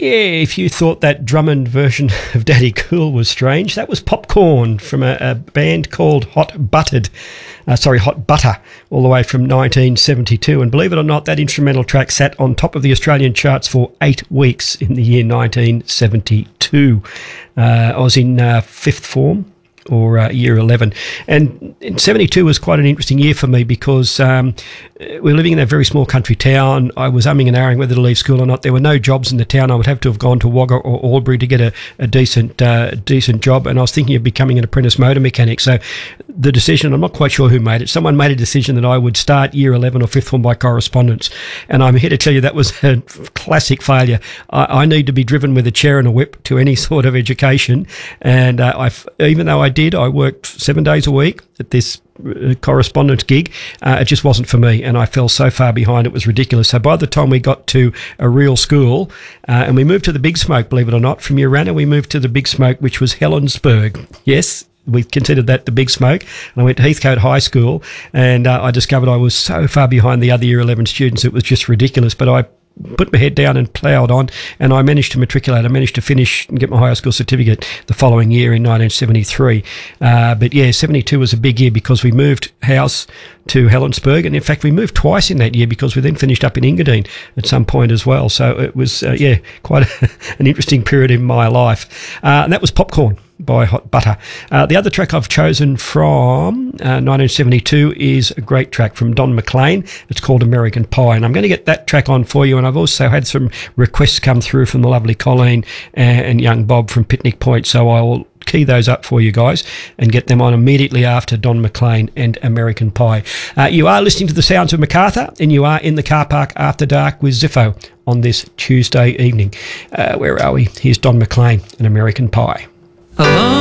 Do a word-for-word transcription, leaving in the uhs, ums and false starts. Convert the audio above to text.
Yeah, if you thought that Drummond version of Daddy Cool was strange, that was Popcorn from a, a band called Hot Buttered, uh, sorry, Hot Butter, all the way from nineteen seventy-two. And believe it or not, that instrumental track sat on top of the Australian charts for eight weeks in the year nineteen seventy-two. Uh, I was in uh, fifth form, or uh, year eleven. And in seventy-two was quite an interesting year for me because um, we were living in a very small country town. I was umming and ahhing whether to leave school or not. There were no jobs in the town. I would have to have gone to Wagga or Albury to get a, a decent uh, decent job, and I was thinking of becoming an apprentice motor mechanic. So the decision, I'm not quite sure who made it, someone made a decision that I would start year eleven or fifth form by correspondence, and I'm here to tell you that was a classic failure. I, I need to be driven with a chair and a whip to any sort of education, and uh, I've, even though I did, I worked seven days a week at this uh, correspondence gig. Uh, it just wasn't for me, and I fell so far behind, it was ridiculous. So by the time we got to a real school, uh, and we moved to the Big Smoke, believe it or not, from Urana, we moved to the Big Smoke, which was Helensburgh. Yes, we considered that the Big Smoke. And I went to Heathcote High School, and uh, I discovered I was so far behind the other year eleven students, it was just ridiculous. But I put my head down and ploughed on, and I managed to matriculate. I managed to finish and get my high school certificate the following year in nineteen seventy-three. Uh, but yeah, seventy-two was a big year because we moved house to Helensburgh, and in fact we moved twice in that year because we then finished up in Engadine at some point as well. So it was, uh, yeah, quite a, an interesting period in my life. Uh, and that was Popcorn by Hot Butter. Uh, the other track I've chosen from uh, nineteen seventy-two is a great track from Don McLean. It's called American Pie, and I'm going to get that track on for you. And I've also had some requests come through from the lovely Colleen and, and young Bob from Picnic Point, so I'll key those up for you guys and get them on immediately after Don McLean and American Pie. Uh, you are listening to the sounds of Macarthur, and you are in the car park after dark with Ziffo on this Tuesday evening. Uh, where are we? Here's Don McLean and American Pie. Alone